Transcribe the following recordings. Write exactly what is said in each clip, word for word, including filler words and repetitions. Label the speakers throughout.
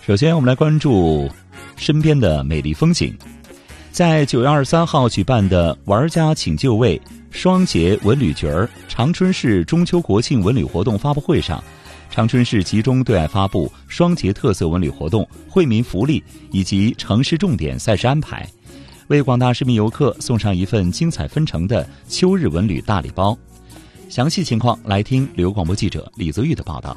Speaker 1: 首先我们来关注身边的美丽风景。在九月二十三号举办的玩家请就位双节文旅角儿长春市中秋国庆文旅活动发布会上，长春市集中对外发布双节特色文旅活动、惠民福利以及城市重点赛事安排，为广大市民游客送上一份精彩纷呈的秋日文旅大礼包。详细情况来听旅游广播记者李泽玉的报道。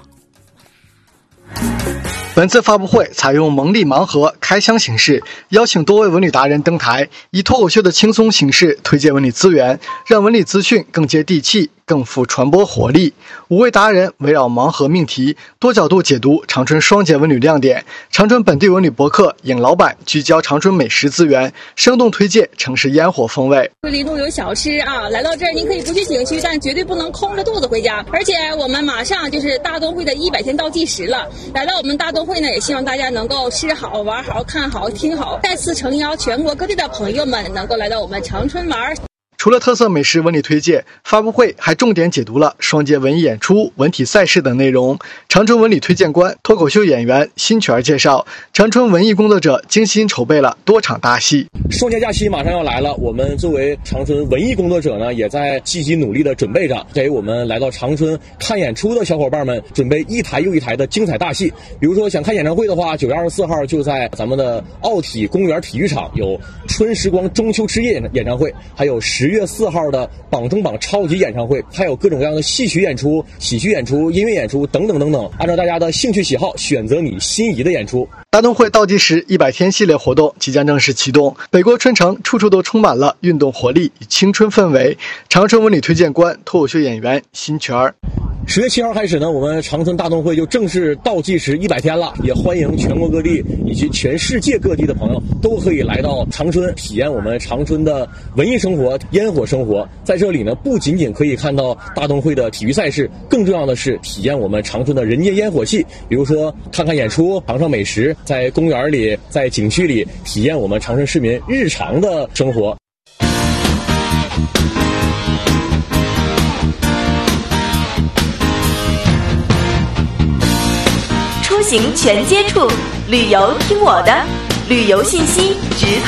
Speaker 2: 本次发布会采用蒙历盲盒开箱形式，邀请多位文旅达人登台，以脱口秀的轻松形式推荐文旅资源，让文旅资讯更接地气，更富传播活力。五位达人围绕盲盒命题，多角度解读长春双节文旅亮点。长春本地文旅博客尹老板聚焦长春美食资源，生动推荐城市烟火风味。
Speaker 3: 桂林路有小吃啊，来到这儿您可以不去景区，但绝对不能空着肚子回家。而且我们马上就是大冬会的一百天倒计时了，来到我们大冬会呢，也希望大家能够吃好、玩好、看好、听好。再次诚邀全国各地的朋友们能够来到我们长春玩。
Speaker 2: 除了特色美食文旅推介，发布会还重点解读了双节文艺演出、文体赛事等内容。长春文旅推荐官、脱口秀演员辛泉介绍，长春文艺工作者精心筹备了多场大戏。
Speaker 4: 双节假期马上要来了，我们作为长春文艺工作者呢，也在积极努力的准备着，给我们来到长春看演出的小伙伴们准备一台又一台的精彩大戏。比如说想看演唱会的话，九月二十四号就在咱们的奥体公园体育场有春时光中秋之夜演唱会，还有十月四号的榜中榜超级演唱会，还有各种各样的戏曲演出、喜剧演出、音乐演出等等等等，按照大家的兴趣喜好选择你心仪的演出。
Speaker 2: 大冬会倒计时一百天系列活动即将正式启动，北国春城处处都充满了运动活力与青春氛围。长春文旅推荐官、脱口秀演员辛泉。
Speaker 4: 十月七号开始呢，我们长春大冬会就正式倒计时一百天了，也欢迎全国各地以及全世界各地的朋友都可以来到长春体验我们长春的文艺生活、烟火生活。在这里呢，不仅仅可以看到大冬会的体育赛事，更重要的是体验我们长春的人间烟火气，比如说看看演出、尝尝美食，在公园里、在景区里体验我们长春市民日常的生活。
Speaker 5: 出行全接触，旅游听我的，旅游信息直通。